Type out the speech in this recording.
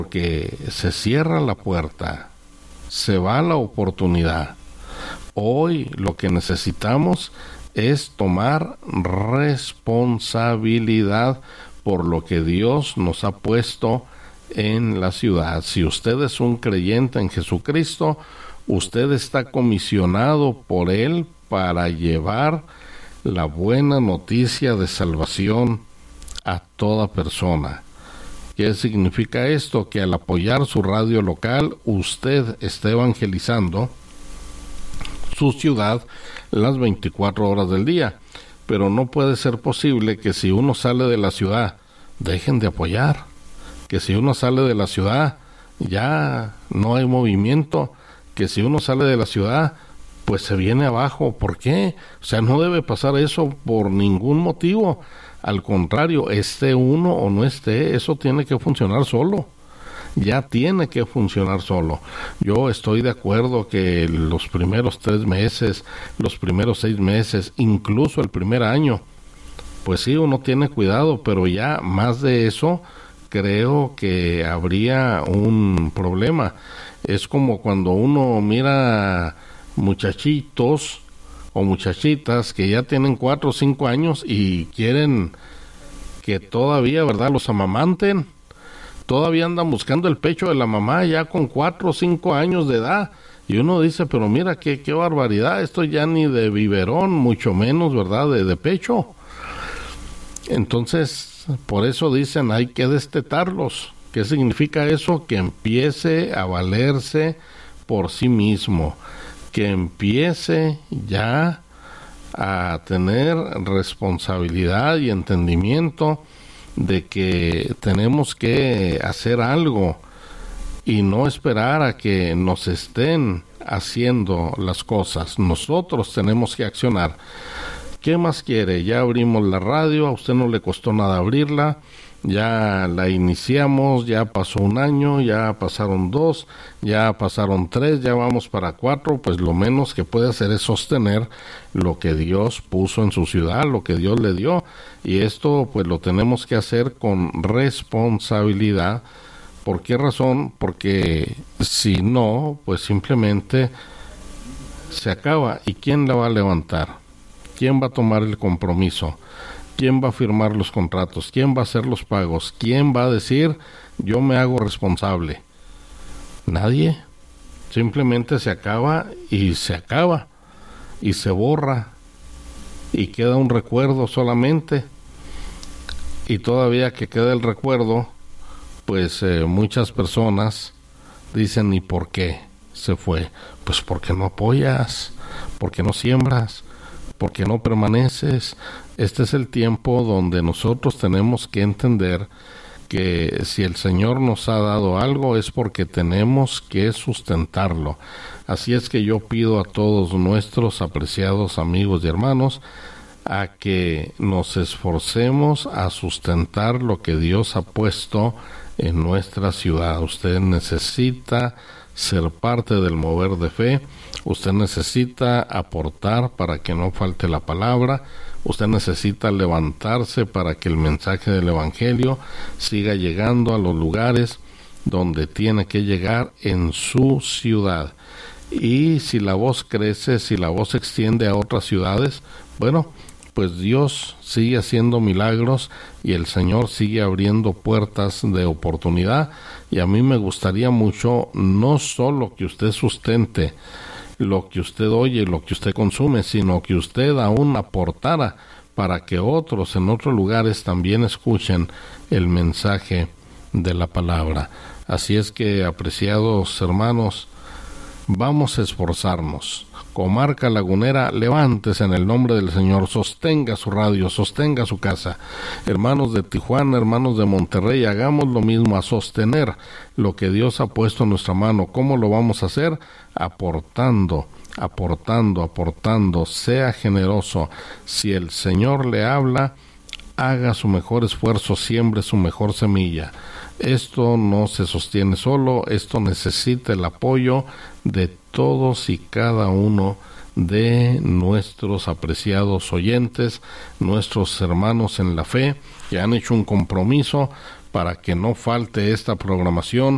porque se cierra la puerta, se va la oportunidad. Hoy lo que necesitamos es tomar responsabilidad por lo que Dios nos ha puesto en la ciudad. Si usted es un creyente en Jesucristo, usted está comisionado por Él para llevar la buena noticia de salvación a toda persona. ¿Qué significa esto? Que al apoyar su radio local, usted está evangelizando su ciudad las 24 horas del día. Pero no puede ser posible que si uno sale de la ciudad, dejen de apoyar. Que si uno sale de la ciudad, ya no hay movimiento. Que si uno sale de la ciudad, pues se viene abajo. ¿Por qué? O sea, no debe pasar eso por ningún motivo. Al contrario, esté uno o no esté, eso tiene que funcionar solo. Ya tiene que funcionar solo. Yo estoy de acuerdo que los primeros 3 meses, los primeros 6 meses, incluso el primer año, pues sí, uno tiene cuidado, pero ya más de eso, creo que habría un problema. Es como cuando uno mira muchachitos o muchachitas que ya tienen 4 o 5 años y quieren que todavía, ¿verdad?, los amamanten. Todavía andan buscando el pecho de la mamá ya con 4 o 5 años de edad. Y uno dice, pero mira, qué barbaridad, esto ya ni de biberón, mucho menos, ¿verdad?, de pecho. Entonces, por eso dicen, hay que destetarlos. ¿Qué significa eso? Que empiece a valerse por sí mismo. Que empiece ya a tener responsabilidad y entendimiento de que tenemos que hacer algo y no esperar a que nos estén haciendo las cosas. Nosotros tenemos que accionar. ¿Qué más quiere? Ya abrimos la radio, a usted no le costó nada abrirla, ya la iniciamos, ya pasó 1 año, ya pasaron 2, ya pasaron 3, ya vamos para 4, pues lo menos que puede hacer es sostener lo que Dios puso en su ciudad, lo que Dios le dio, y esto pues lo tenemos que hacer con responsabilidad. ¿Por qué razón? Porque si no, pues simplemente se acaba. ¿Y quién la va a levantar? ¿Quién va a tomar el compromiso? ¿Quién va a firmar los contratos? ¿Quién va a hacer los pagos? ¿Quién va a decir, yo me hago responsable? Nadie. Simplemente se acaba y se borra y queda un recuerdo solamente. Y todavía que queda el recuerdo, pues muchas personas dicen, ¿y por qué se fue? Pues porque no apoyas, porque no siembras, porque no permaneces. Este es el tiempo donde nosotros tenemos que entender que si el Señor nos ha dado algo es porque tenemos que sustentarlo. Así es que yo pido a todos nuestros apreciados amigos y hermanos a que nos esforcemos a sustentar lo que Dios ha puesto en nuestra ciudad. Usted necesita ser parte del mover de fe. Usted necesita aportar para que no falte la palabra. Usted necesita levantarse para que el mensaje del Evangelio siga llegando a los lugares donde tiene que llegar en su ciudad. Y si la voz crece, si la voz se extiende a otras ciudades, bueno, pues Dios sigue haciendo milagros y el Señor sigue abriendo puertas de oportunidad. Y a mí me gustaría mucho no solo que usted sustente lo que usted oye, lo que usted consume, sino que usted aún aportara para que otros en otros lugares también escuchen el mensaje de la palabra. Así es que, apreciados hermanos, vamos a esforzarnos. Comarca Lagunera, levántese en el nombre del Señor, sostenga su radio, sostenga su casa. Hermanos de Tijuana, hermanos de Monterrey, hagamos lo mismo, a sostener lo que Dios ha puesto en nuestra mano. ¿Cómo lo vamos a hacer? Aportando, sea generoso. Si el Señor le habla, haga su mejor esfuerzo, siembre su mejor semilla. Esto no se sostiene solo, esto necesita el apoyo de todos y cada uno de nuestros apreciados oyentes, nuestros hermanos en la fe, que han hecho un compromiso para que no falte esta programación